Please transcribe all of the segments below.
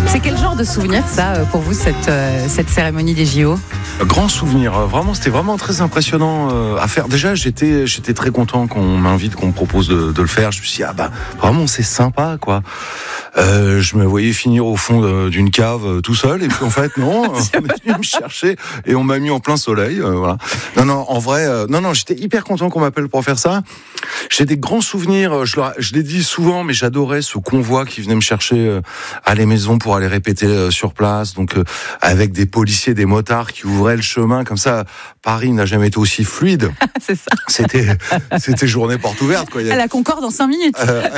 C'est quel genre de souvenir ça pour vous cette cérémonie des JO? Grand souvenir, vraiment, c'était vraiment très impressionnant à faire. Déjà, j'étais très content qu'on m'invite, qu'on me propose de le faire. Je me suis dit, vraiment, c'est sympa, quoi. Je me voyais finir au fond d'une cave tout seul, et puis en fait, non, on est venu me chercher et on m'a mis en plein soleil, voilà. Non, en vrai, j'étais hyper content qu'on m'appelle pour faire ça. J'ai des grands souvenirs, je l'ai dit souvent, mais j'adorais ce convoi qui venait me chercher à les maisons pour aller répéter sur place, donc avec des policiers, des motards qui ouvraient le chemin, comme ça, Paris n'a jamais été aussi fluide. C'est ça. C'était journée porte ouverte, quoi. À la Concorde en 5 minutes.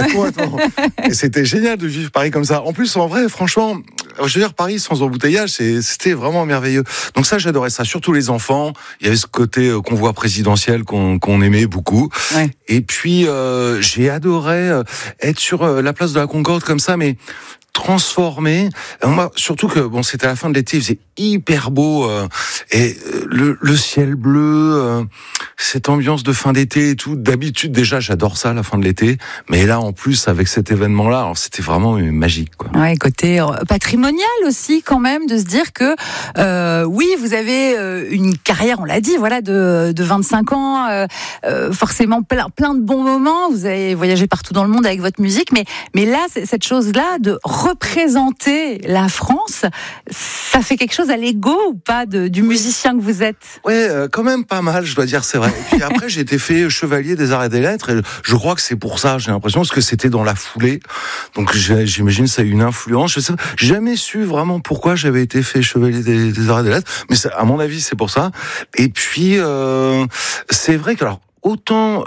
Et c'était génial de vivre Paris comme ça. En plus, en vrai, franchement, je veux dire, Paris sans embouteillage, c'était vraiment merveilleux. Donc ça, j'adorais ça. Surtout les enfants. Il y avait ce côté convoi présidentiel qu'on aimait beaucoup. Ouais. Et puis, j'ai adoré être sur la place de la Concorde comme ça, mais transformé. Moi, surtout que c'était la fin de l'été, il faisait hyper beau et le ciel bleu, cette ambiance de fin d'été et tout. D'habitude, déjà, j'adore ça, la fin de l'été, mais là, en plus, avec cet événement-là, alors, c'était vraiment magique, quoi. Ouais, côté patrimonial aussi, quand même, de se dire que oui, vous avez une carrière, on l'a dit, voilà, de 25 ans, forcément plein de bons moments. Vous avez voyagé partout dans le monde avec votre musique, mais là, cette chose-là de représenter la France, ça fait quelque chose à l'ego ou pas du musicien que vous êtes? Ouais, quand même pas mal, je dois dire, c'est vrai. Et puis après, j'ai été fait chevalier des arts et des lettres, et je crois que c'est pour ça, j'ai l'impression, parce que c'était dans la foulée. Donc j'imagine ça a eu une influence. Je sais pas, j'ai jamais su vraiment pourquoi j'avais été fait chevalier des arts et des lettres, mais ça, à mon avis, c'est pour ça. Et puis, c'est vrai que alors, autant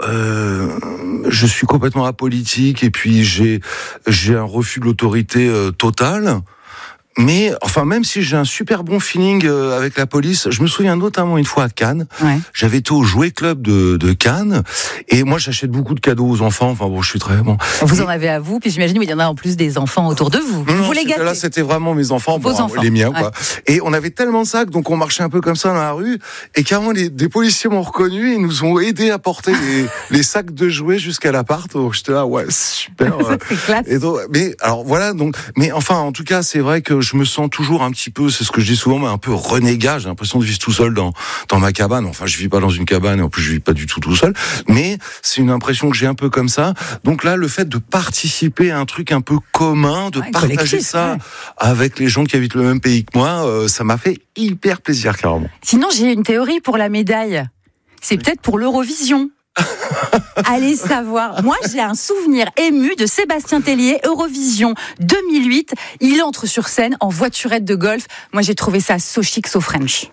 je suis complètement apolitique et puis j'ai un refus de l'autorité totale. Mais enfin, même si j'ai un super bon feeling avec la police, je me souviens notamment une fois à Cannes. Ouais. J'avais été au Jouet Club de Cannes, et moi j'achète beaucoup de cadeaux aux enfants. Enfin bon, je suis très bon. Vous en avez à vous, puis j'imagine qu'il y en a en plus des enfants autour de vous. Non, vous les gâtez. Là, c'était vraiment mes enfants, enfants. Les miens, quoi. Ouais. Et on avait tellement de sacs, donc on marchait un peu comme ça dans la rue, et carrément des policiers m'ont reconnu et nous ont aidés à porter les sacs de jouets jusqu'à l'appart. Donc j'étais là, ouais, super. C'est classe. Et donc, mais alors voilà, donc, mais enfin, en tout cas, c'est vrai que je me sens toujours un petit peu, c'est ce que je dis souvent, mais un peu renégat. J'ai l'impression de vivre tout seul dans ma cabane. Enfin, je vis pas dans une cabane, et en plus, je vis pas du tout seul. Mais c'est une impression que j'ai un peu comme ça. Donc là, le fait de participer à un truc un peu commun, de partager ça avec les gens qui habitent le même pays que moi, ça m'a fait hyper plaisir, carrément. Sinon, j'ai une théorie pour la médaille. C'est peut-être pour l'Eurovision. Allez savoir. Moi, j'ai un souvenir ému de Sébastien Tellier, Eurovision 2008. Il entre sur scène en voiturette de golf. Moi, j'ai trouvé ça so chic, so French.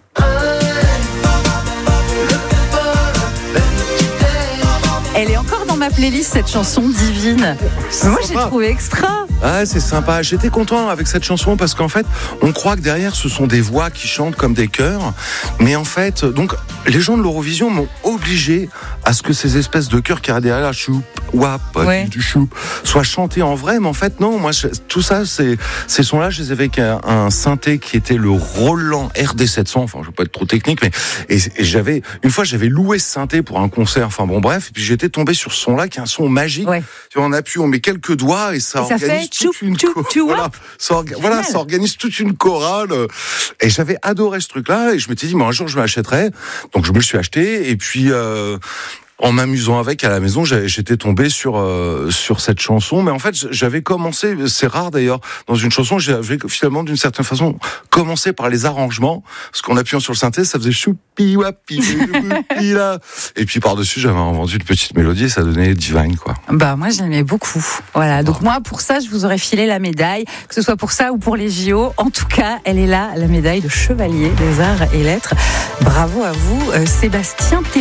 Elle est encore dans ma playlist, cette chanson divine. Moi, j'ai trouvé extra. Ah, c'est sympa. J'étais content avec cette chanson parce qu'en fait, on croit que derrière, ce sont des voix qui chantent comme des chœurs. Mais en fait, donc, les gens de l'Eurovision m'ont obligé à ce que ces espèces de chœurs qui arrivent derrière la choup, wap, du choup, soient chantés en vrai. Mais en fait, non, moi, tout ça, ces sons-là, je les avais avec un synthé qui était le Roland RD700. Enfin, je vais pas être trop technique, mais, et une fois, j'avais loué ce synthé pour un concert. Enfin, bon, bref. Et puis, j'étais tombé sur ce son-là qui est un son magique. Ouais. Tu vois, on appuie, on met quelques doigts et ça organise toute une chorale. Voilà, ça organise toute une chorale. Et j'avais adoré ce truc-là et je m'étais dit, un jour, je m'achèterais. Donc, je me le suis acheté et puis, en m'amusant avec à la maison, j'étais tombé sur cette chanson. Mais en fait, j'avais commencé, c'est rare d'ailleurs, dans une chanson, j'avais finalement d'une certaine façon commencé par les arrangements, parce qu'en appuyant sur le synthé, ça faisait choupi wapi là. Et puis par-dessus, j'avais inventé une petite mélodie et ça donnait Divine, quoi. Bah moi, j'aimais beaucoup. Voilà. Donc moi, pour ça, je vous aurais filé la médaille, que ce soit pour ça ou pour les JO. En tout cas, elle est là, la médaille de chevalier des arts et lettres. Bravo à vous, Sébastien Tellier.